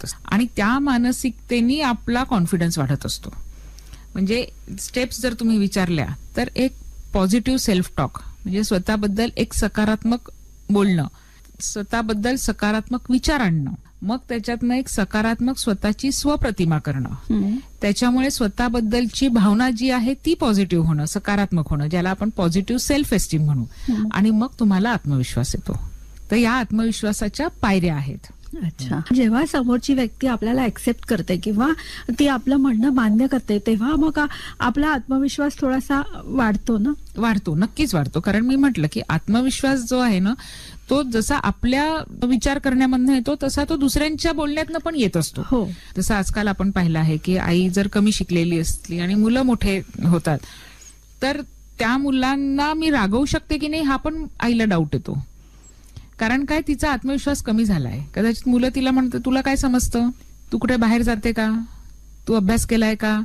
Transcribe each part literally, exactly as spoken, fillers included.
असतं आणि त्या मानसिकतेने आपला कॉन्फिडन्स वाढत असतो. म्हणजे स्टेप्स जर तुम्ही विचारल्या तर एक पॉझिटिव्ह सेल्फ टॉक म्हणजे स्वतःबद्दल एक सकारात्मक बोलणं, स्वतःबद्दल सकारात्मक विचार आणणं, मग त्याच्यातनं एक सकारात्मक स्वतःची स्वप्रतिमा करणं, त्याच्यामुळे स्वतःबद्दलची भावना जी आहे ती पॉझिटिव्ह होणं, सकारात्मक होणं, ज्याला आपण पॉझिटिव्ह सेल्फ एस्टीम म्हणू, आणि मग तुम्हाला आत्मविश्वास येतो. तर या आत्मविश्वासाच्या पायऱ्या आहेत. अच्छा, जेव्हा समोरची व्यक्ती आपल्याला ऍक्सेप्ट करते किंवा ती आपलं म्हणणं मान्य करते तेव्हा मग आपला आत्मविश्वास थोडासा वाढतो ना? वाढतो, नक्कीच वाढतो. कारण मी म्हटलं की आत्मविश्वास जो आहे ना तो जसा आपल्या विचार करण्यामधनं येतो तसा तो दुसऱ्यांच्या बोलण्यातनं पण येत असतो. हो. जसं आजकाल आपण पाहिलं आहे की आई जर कमी शिकलेली असली आणि मुलं मोठे होतात तर त्या मुलांना मी रागवू शकते की नाही हा पण आईला डाऊट येतो. कारण काय, तिचा आत्मविश्वास कमी झालाय. कदाचित मुलं तिला म्हणतात तुला काय समजतं, तू कुठे बाहेर जाते का, तू अभ्यास केलाय का.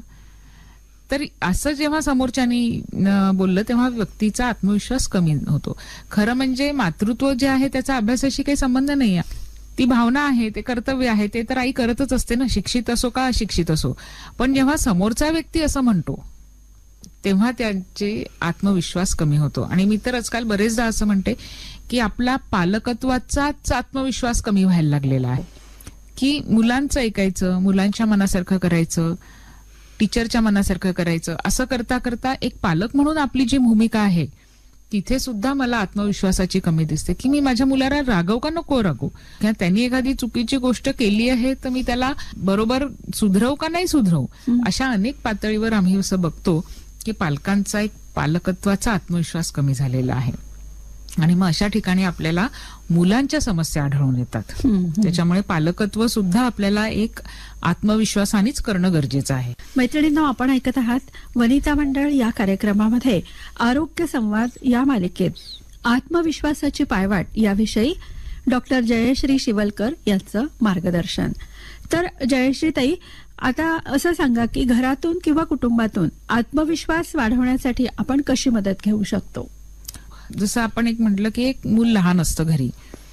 तर असं जेव्हा समोरच्यानी बोललं तेव्हा व्यक्तीचा आत्मविश्वास कमी होतो. खरं म्हणजे मातृत्व जे आहे त्याचा अभ्यासाशी काही संबंध नाही आहे. ती भावना आहे, ते कर्तव्य आहे, ते तर आई करतच असते ना, शिक्षित असो का अशिक्षित असो. पण जेव्हा समोरचा व्यक्ती असं म्हणतो तेव्हा त्यांचे आत्मविश्वास कमी होतो. आणि मी तर आजकाल बरेचदा असं म्हणते की आपला पालकत्वाचाच आत्मविश्वास कमी व्हायला लागलेला आहे. की मुलांचं ऐकायचं, मुलांच्या मनासारखं करायचं, टीचरच्या मनासारखं करायचं, असं करता करता एक पालक म्हणून आपली जी भूमिका आहे तिथे सुद्धा मला आत्मविश्वासाची कमी दिसते. की मी माझ्या मुलाला रागव का नको रागवू, किंवा त्यांनी एखादी चुकीची गोष्ट केली आहे तर मी त्याला बरोबर सुधरवू का नाही सुधरवू. अशा अनेक पातळीवर आम्ही असं बघतो की पालकांचा एक पालकत्वाचा आत्मविश्वास कमी झालेला आहे. आणि मग अशा ठिकाणी आपल्याला मुलांच्या समस्या आढळून येतात. त्याच्यामुळे पालकत्व सुद्धा आपल्याला एक आत्मविश्वासानेच करणं गरजेचं आहे. मैत्रिणींनो, आपण ऐकत आहात वनिता मंडळ या कार्यक्रमामध्ये आरोग्य संवाद या मालिकेत आत्मविश्वासाची पायवाट याविषयी डॉक्टर जयश्री शिवलकर यांचं मार्गदर्शन. तर जयश्री ताई, आता असं सांगा की घरातून किंवा कुटुंबातून आत्मविश्वास वाढवण्यासाठी आपण कशी मदत घेऊ शकतो? जसं आपण एक म्हटलं की एक मूल लहान असतं घरी,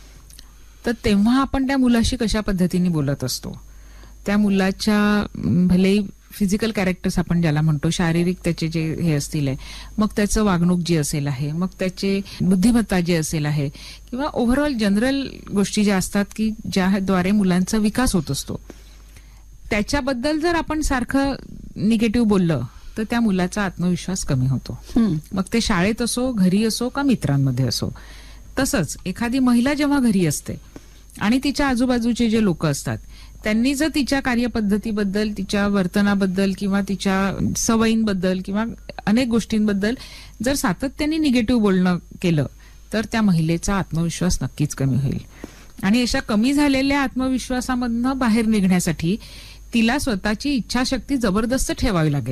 तर तेव्हा आपण त्या मुलाशी कशा पद्धतीने बोलत असतो, त्या मुलाच्या भले फिजिकल कॅरेक्टर्स आपण ज्याला म्हणतो, शारीरिक त्याचे जे हे असतील आहे, मग त्याचं वागणूक जी असेल आहे, मग त्याची बुद्धिमत्ता जी असेल आहे, किंवा ओव्हरऑल जनरल गोष्टी ज्या असतात की ज्याद्वारे मुलांचा विकास होत असतो, त्याच्याबद्दल जर आपण सारखं निगेटिव्ह बोललं तर त्या मुलाचा आत्मविश्वास कमी होतो. मग ते शाळेत असो, घरी असो का मित्रांमध्ये असो. तसंच एखादी महिला जेव्हा घरी असते आणि तिच्या आजूबाजूचे जे लोक असतात त्यांनी जर तिच्या कार्यपद्धतीबद्दल, तिच्या वर्तनाबद्दल किंवा तिच्या सवयींबद्दल किंवा अनेक गोष्टींबद्दल जर सातत्याने निगेटिव्ह बोलणं केलं तर त्या महिलेचा आत्मविश्वास नक्कीच कमी होईल. आणि अशा कमी झालेल्या आत्मविश्वासामधनं बाहेर निघण्यासाठी तिला स्वतःची इच्छाशक्ती जबरदस्त ठेवावी लागेल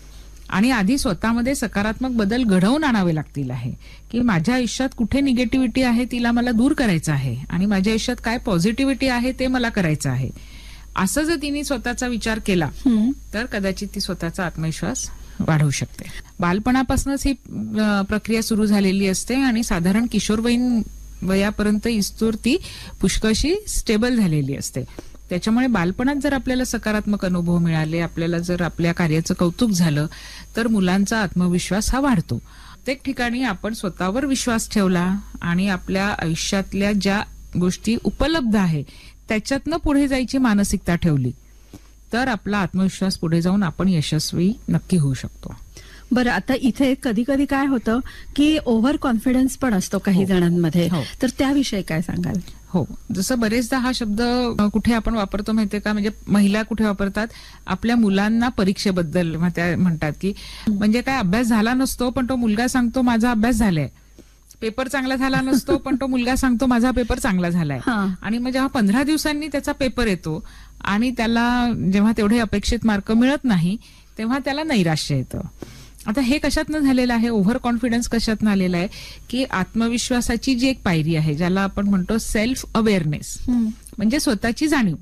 आणि आधी स्वतःमध्ये सकारात्मक बदल घडवून आणावे लागतील. आहे की माझ्या आयुष्यात कुठे निगेटिव्हिटी आहे तिला मला दूर करायचं आहे आणि माझ्या आयुष्यात काय पॉझिटिव्हिटी आहे ते मला करायचं आहे. असं जर तिने स्वतःचा विचार केला तर कदाचित ती स्वतःचा आत्मविश्वास वाढवू शकते. बालपणापासूनच ही प्रक्रिया सुरू झालेली असते आणि साधारण किशोरवयीन वयापर्यंत इस्तूर ती पुष्कळशी स्टेबल झालेली असते. त्याच्यामुळे बालपणात जर आपल्याला सकारात्मक अनुभव मिळाले, आपल्याला जर आपल्या कार्याचं कौतुक झालं तर मुलांचा आत्मविश्वास हा वाढतो. प्रत्येक ठिकाणी आपण स्वतःवर विश्वास ठेवला आणि आपल्या आयुष्यातल्या ज्या गोष्टी उपलब्ध आहे त्याच्यातनं पुढे जायची मानसिकता ठेवली तर आपला आत्मविश्वास पुढे जाऊन आपण यशस्वी नक्की होऊ शकतो. बरं, आता इथे कधी कधी काय होतं की ओव्हर कॉन्फिडन्स पण असतो काही जणांमध्ये, तर त्याविषयी काय सांगाल? हो, जसं बरेचदा हा शब्द कुठे आपण वापरतो माहितीये का, म्हणजे महिला कुठे वापरतात आपल्या मुलांना परीक्षेबद्दल म्हणतात की म्हणजे काय अभ्यास झाला नसतो पण तो मुलगा सांगतो माझा अभ्यास झालाय, पेपर चांगला झाला नसतो पण तो मुलगा सांगतो माझा पेपर चांगला झालाय. आणि मग जेव्हा पंधरा दिवसांनी त्याचा पेपर येतो आणि त्याला जेव्हा तेवढे अपेक्षित मार्क मिळत नाही तेव्हा त्याला नैराश्य येतं. आता हे कशातनं झालेलं आहे, ओव्हर कॉन्फिडन्स कशातनं आलेला आहे की आत्मविश्वासाची जी एक पायरी आहे ज्याला आपण म्हणतो सेल्फ अवेअरनेस, म्हणजे स्वतःची जाणीव.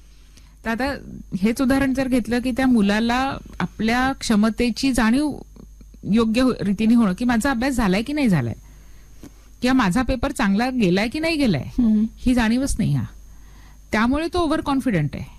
तर आता हेच उदाहरण जर घेतलं की त्या मुलाला आपल्या क्षमतेची जाणीव योग्य रीतीने होणं की माझा अभ्यास झालाय की नाही झालाय किंवा माझा पेपर चांगला गेलाय की नाही गेलाय ही जाणीवच नाही, हा त्यामुळे तो ओव्हर कॉन्फिडंट आहे.